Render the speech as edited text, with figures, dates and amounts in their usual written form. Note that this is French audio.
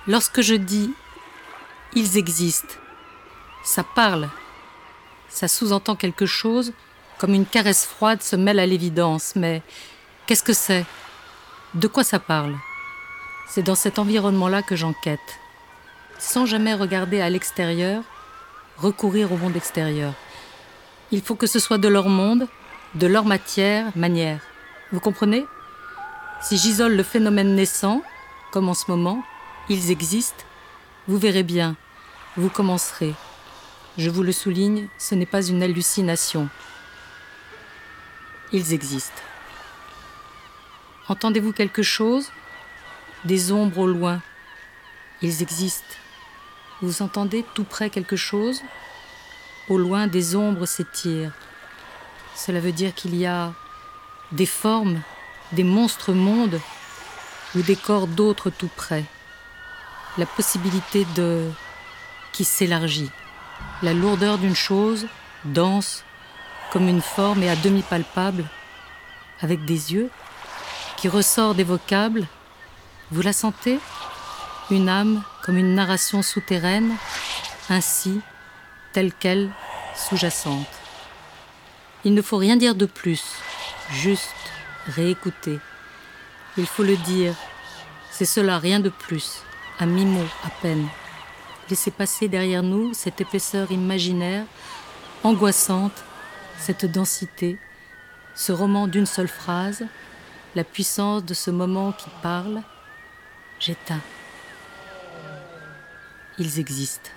Lorsque je dis « ils existent », ça parle, ça sous-entend quelque chose, comme une caresse froide se mêle à l'évidence. Mais qu'est-ce que c'est ? De quoi ça parle ? C'est dans cet environnement-là que j'enquête, sans jamais regarder à l'extérieur, recourir au monde extérieur. Il faut que ce soit de leur monde, de leur manière. Vous comprenez ? Si j'isole le phénomène naissant, comme en ce moment, ils existent, vous verrez bien, vous commencerez. Je vous le souligne, ce n'est pas une hallucination. Ils existent. Entendez-vous quelque chose ? Des ombres au loin. Ils existent. Vous entendez tout près quelque chose ? Au loin, des ombres s'étirent. Cela veut dire qu'il y a des formes, des monstres mondes ou des corps d'autres tout près. La possibilité qui s'élargit. La lourdeur d'une chose, dense, comme une forme et à demi palpable, avec des yeux, qui ressort des vocables. Vous la sentez ? Une âme comme une narration souterraine, ainsi, telle qu'elle, sous-jacente. Il ne faut rien dire de plus, juste réécouter. Il faut le dire, c'est cela, rien de plus, à mi-mot à peine. Laissez passer derrière nous cette épaisseur imaginaire, angoissante, cette densité, ce roman d'une seule phrase, la puissance de ce moment qui parle. J'éteins. Ils existent.